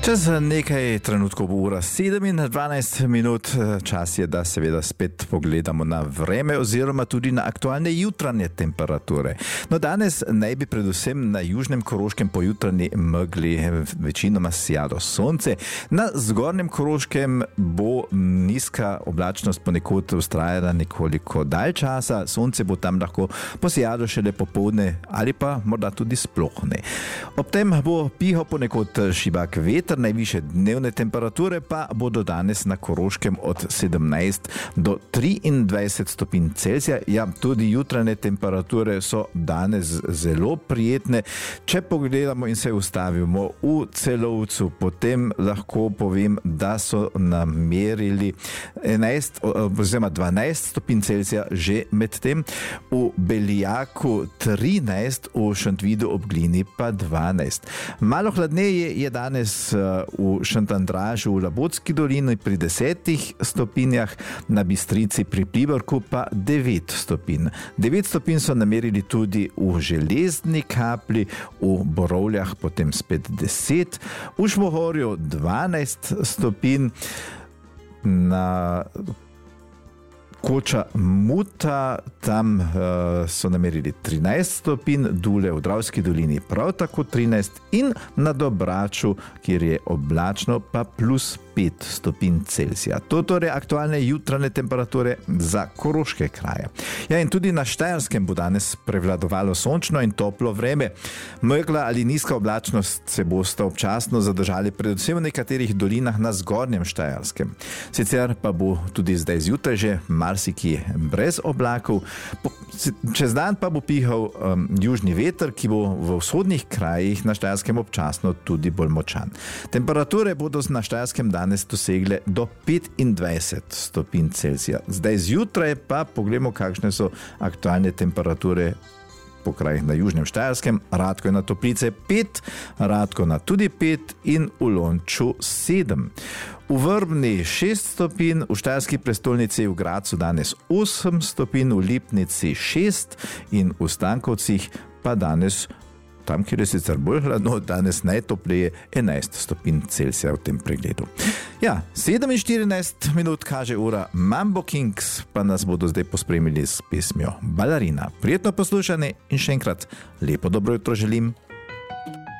Čez nekaj trenutkov bo ura 7:12, čas je, da seveda spet pogledamo na vreme oziroma tudi na aktualne jutranje temperature. No, danes naj bi predvsem na južnem Koroškem po jutranji megli večinoma sijalo sonce. Na zgornjem Koroškem bo nizka oblačnost ponekod vztrajala nekoliko dalj časa, sonce bo tam lahko posijalo šele popoldne ali pa morda tudi sploh ne. Ob tem bo pihal ponekod šibak veter, najvišje dnevne temperature pa bodo danes na Koroškem od 17 do 23 stopinj Celzija. Ja, tudi jutranje temperature so danes zelo prijetne. Če pogledamo in se ustavimo v Celovcu, potem lahko povem, da so namerili 12 stopinj Celzija že med tem, v Beljaku 13, v Šentvidu ob Glini pa 12. Malo hladneje je danes v Šentandražu v Labotski dolini pri 10 stopinjah, na Bistrici pri Pliberku pa 9 stopinj. 9 stopinj so namerili tudi v Železni Kapli, v Borovljah potem spet 10, v Šmohorju 12 stopinj, na Koča Muta, tam so namerili 13 stopinj, Dule v Dravski dolini prav tako 13 in na Dobraču, kjer je oblačno, pa plus 5 stopinj Celzija. To torej aktualne jutranje temperature za koroške kraje. Ja, in tudi na Štajerskem bo danes prevladovalo sončno in toplo vreme. Megla ali nizka oblačnost se bosta občasno zadržali predvsem v nekaterih dolinah na zgornjem Štajerskem. Sicer pa bo tudi zdaj zjutraj že marsikje brez oblakov. Čez dan pa bo pihal južni veter, ki bo v vzhodnih krajih na Štajerskem občasno tudi bolj močan. Temperature bodo na Štajerskem danes dosegle do 25 stopinj Celzija. Zdaj zjutraj pa pogledamo, kakšne so aktualne temperature po krajih na južnem Štajerskem. Radko je na Toplice 5, Radko tudi 5 in v Lonču 7. V Vrbni 6 stopinj, v štajerski prestolnici v Gradcu danes 8 stopinj, v Lipnici 6 in v Stankovcih pa danes, tam kjer je sicer bolj hladno, danes najtopleje 11 stopinj Celzija v tem pregledu. Ja, 7:14 kaže ura, Mambo Kings pa nas bodo zdaj pospremili s pesmijo Balerina. Prijetno poslušanje in še enkrat lepo dobro jutro želim.